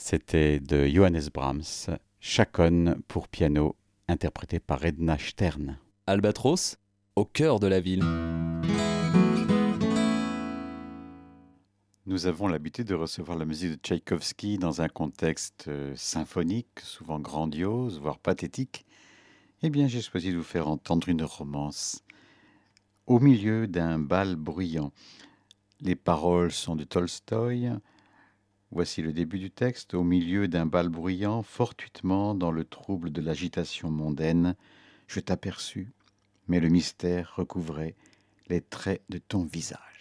C'était de Johannes Brahms, Chaconne pour piano, interprété par Edna Stern. Albatros, au cœur de la ville. Nous avons l'habitude de recevoir la musique de Tchaïkovski dans un contexte symphonique, souvent grandiose, voire pathétique. Eh bien, j'ai choisi de vous faire entendre une romance au milieu d'un bal bruyant. Les paroles sont de Tolstoï. Voici le début du texte. Au milieu d'un bal bruyant, fortuitement dans le trouble de l'agitation mondaine, je t'aperçus, mais le mystère recouvrait les traits de ton visage.